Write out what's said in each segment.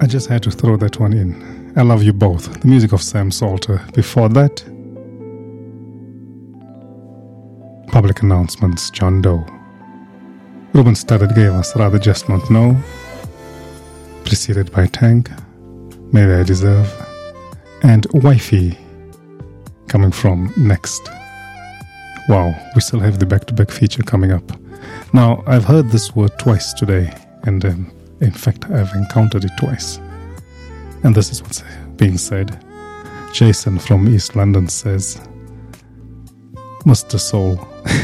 I just had to throw that one in. I Love You Both, the music of Sam Salter. Before that, Public Announcements, John Doe. Ruben Studdard gave us Rather Just Not Know, preceded by Tank, Maybe I Deserve, and Wifey, coming from Next. Wow, we still have the back-to-back feature coming up. Now, I've heard this word twice today, and in fact, I've encountered it twice. And this is what's being said. Jason from East London says, Mr. Soul,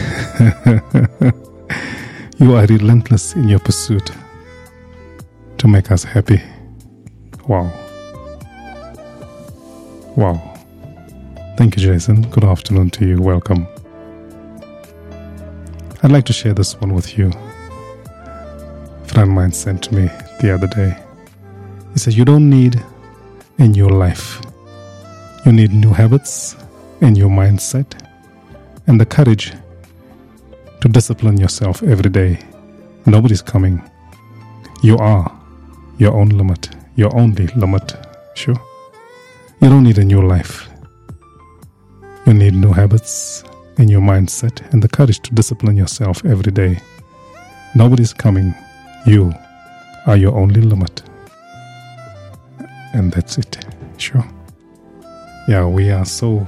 you are relentless in your pursuit to make us happy. Wow. Wow. Thank you, Jason. Good afternoon to you. Welcome. I'd like to share this one with you. A friend of mine sent to me the other day. He said, you don't need a new life. You need new habits and your mindset and the courage to discipline yourself every day. Nobody's coming. You are your own limit, your only limit. Sure. You don't need a new life. You need new habits and your mindset and the courage to discipline yourself every day. Nobody's coming. You are your only limit. And that's it. Sure. Yeah, we are so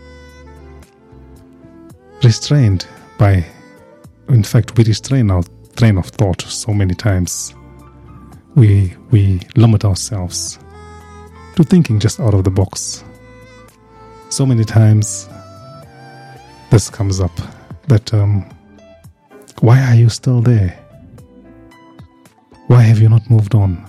restrained by, in fact, we restrain our train of thought so many times. We limit ourselves to thinking just out of the box. So many times this comes up that why are you still there? Why have you not moved on?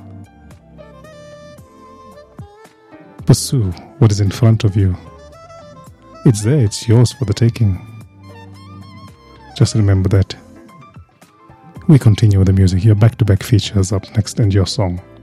Pursue what is in front of you. It's there, it's yours for the taking. Just remember that. We continue with the music. Your back-to-back features up next and your song.